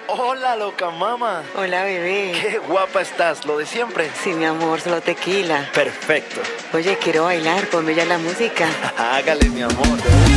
Hola, loca mama. Hola, bebé. Qué guapa estás, lo de siempre. Sí, mi amor, solo tequila. Perfecto. Oye, quiero bailar, ponme ya la música. Hágale, mi amor.